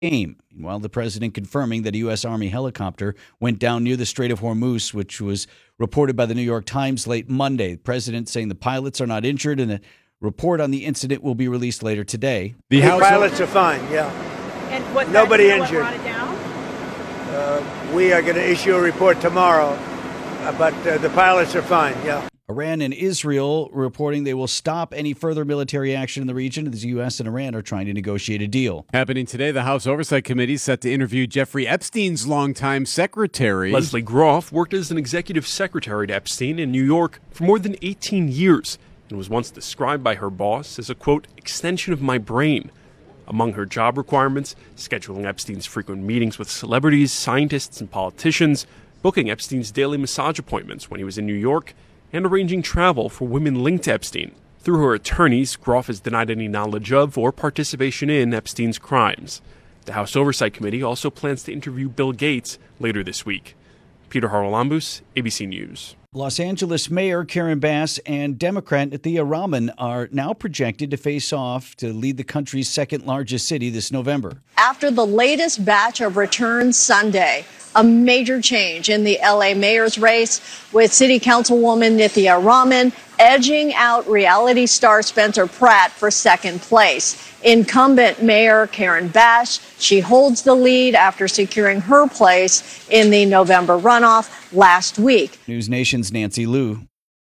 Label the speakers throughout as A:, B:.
A: game. Meanwhile, the president confirming that a U.S. Army helicopter went down near the Strait of Hormuz, which was reported by the New York Times late Monday. The president saying the pilots are not injured and a report on the incident will be released later today.
B: The pilots are fine, yeah.
C: And what,
B: nobody
C: you know
B: injured.
C: What brought it down?
B: We are going to issue a report tomorrow, but the pilots are fine, yeah.
A: Iran and Israel reporting they will stop any further military action in the region as the U.S. and Iran are trying to negotiate a deal.
D: Happening today, the House Oversight Committee is set to interview Jeffrey Epstein's longtime secretary.
E: Leslie Groff worked as an executive secretary to Epstein in New York for more than 18 years and was once described by her boss as a, quote, extension of my brain. Among her job requirements, scheduling Epstein's frequent meetings with celebrities, scientists, and politicians, booking Epstein's daily massage appointments when he was in New York, and arranging travel for women linked to Epstein. Through her attorneys, Groff has denied any knowledge of or participation in Epstein's crimes. The House Oversight Committee also plans to interview Bill Gates later this week. Peter Haralambous, ABC News.
A: Los Angeles Mayor Karen Bass and Democrat Thea Rahman are now projected to face off to lead the country's second largest city this November.
F: After the latest batch of returns Sunday, a major change in the L.A. mayor's race, with City Councilwoman Nithya Rahman edging out reality star Spencer Pratt for second place. Incumbent Mayor Karen Bass, she holds the lead after securing her place in the November runoff last week.
A: News Nation's Nancy Liu.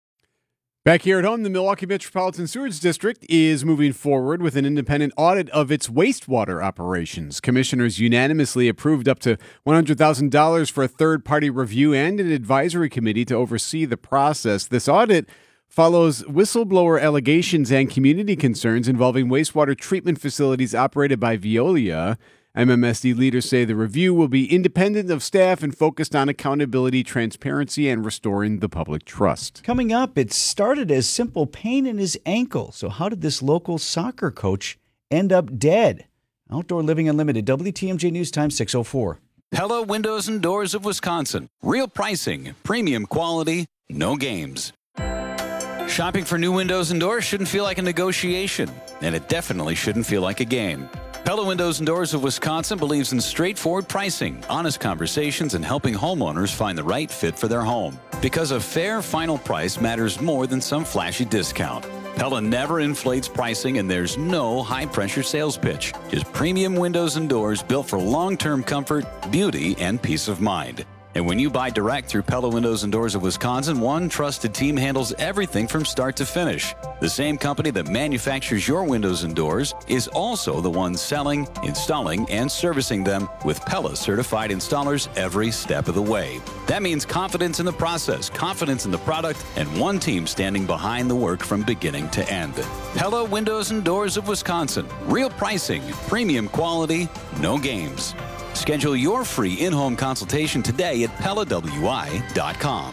D: Back here at home, the Milwaukee Metropolitan Sewerage District is moving forward with an independent audit of its wastewater operations. Commissioners unanimously approved up to $100,000 for a third-party review and an advisory committee to oversee the process. This audit follows whistleblower allegations and community concerns involving wastewater treatment facilities operated by Veolia. MMSD leaders say the review will be independent of staff and focused on accountability, transparency, and restoring the public trust.
A: Coming up, it started as simple pain in his ankle. So how did this local soccer coach end up dead? Outdoor Living Unlimited, WTMJ News Time 6:04.
G: Pella Windows and Doors of Wisconsin. Real pricing, premium quality, no games. Shopping for new windows and doors shouldn't feel like a negotiation, and it definitely shouldn't feel like a game. Pella Windows and Doors of Wisconsin believes in straightforward pricing, honest conversations, and helping homeowners find the right fit for their home. Because a fair final price matters more than some flashy discount. Pella never inflates pricing, and there's no high-pressure sales pitch. Just premium windows and doors built for long-term comfort, beauty, and peace of mind. And when you buy direct through Pella Windows and Doors of Wisconsin, one trusted team handles everything from start to finish. The same company that manufactures your windows and doors is also the one selling, installing, and servicing them with Pella certified installers every step of the way. That means confidence in the process, confidence in the product, and one team standing behind the work from beginning to end. Pella Windows and Doors of Wisconsin. Real pricing, premium quality, no games. Schedule your free in-home consultation today at PellaWI.com.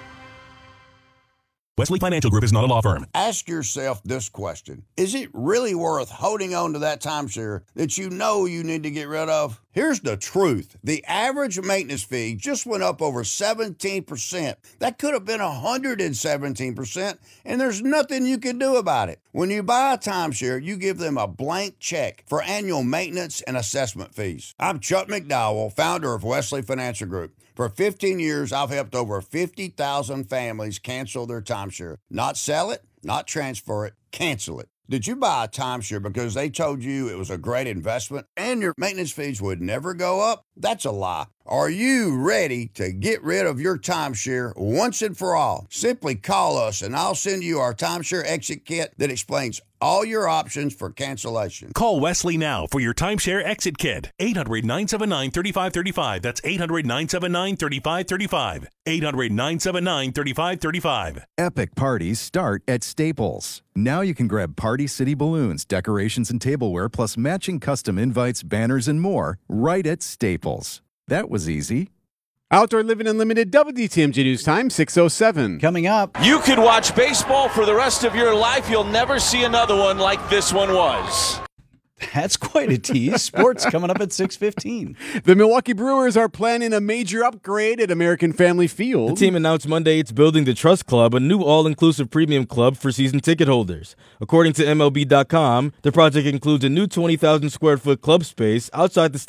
H: Wesley Financial Group is not a law firm.
I: Ask yourself this question. Is it really worth holding on to that timeshare that you know you need to get rid of? Here's the truth. The average maintenance fee just went up over 17%. That could have been 117%, and there's nothing you can do about it. When you buy a timeshare, you give them a blank check for annual maintenance and assessment fees. I'm Chuck McDowell, founder of Wesley Financial Group. For 15 years, I've helped over 50,000 families cancel their timeshare. Not sell it, not transfer it, cancel it. Did you buy a timeshare because they told you it was a great investment and your maintenance fees would never go up? That's a lie. Are you ready to get rid of your timeshare once and for all? Simply call us and I'll send you our timeshare exit kit that explains all your options for cancellation.
H: Call Wesley now for your timeshare exit kit. 800-979-3535. That's 800-979-3535. 800-979-3535.
J: Epic parties start at Staples. Now you can grab Party City balloons, decorations, and tableware, plus matching custom invites, banners, and more right at Staples. That was easy.
D: Outdoor Living Unlimited, WTMJ News Time, 6:07.
A: Coming up.
K: You could watch baseball for the rest of your life. You'll never see another one like this one was.
A: That's quite a tease. Sports coming up at 6:15.
D: The Milwaukee Brewers are planning a major upgrade at American Family Field.
L: The team announced Monday it's building the Trust Club, a new all-inclusive premium club for season ticket holders. According to MLB.com, the project includes a new 20,000 square foot club space outside the